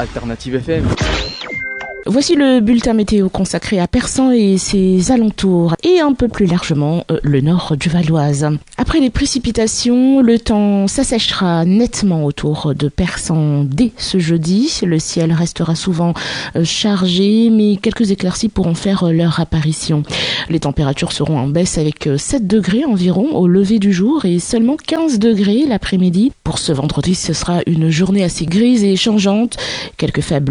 Alternative FM. Voici le bulletin météo consacré à Persan et ses alentours, et un peu plus largement le nord du Val-d'Oise. Après les précipitations, le temps s'assèchera nettement autour de Persan dès ce jeudi. Le ciel restera souvent chargé, mais quelques éclaircies pourront faire leur apparition. Les températures seront en baisse avec 7 degrés environ au lever du jour et seulement 15 degrés l'après-midi. Pour ce vendredi, ce sera une journée assez grise et changeante. Quelques faibles